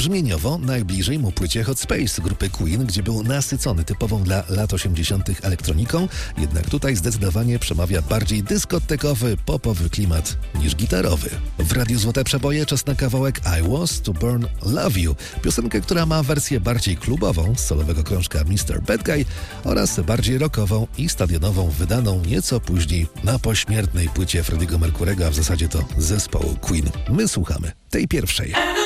Brzmieniowo najbliżej mu płycie Hot Space grupy Queen, gdzie był nasycony typową dla lat 80. elektroniką, jednak tutaj zdecydowanie przemawia bardziej dyskotekowy, popowy klimat niż gitarowy. W Radiu Złote Przeboje czas na kawałek I Was to Burn Love You, piosenkę, która ma wersję bardziej klubową z solowego krążka Mr. Bad Guy oraz bardziej rockową i stadionową, wydaną nieco później na pośmiertnej płycie Freddie'ego Mercury'ego, a w zasadzie to zespołu Queen. My słuchamy tej pierwszej.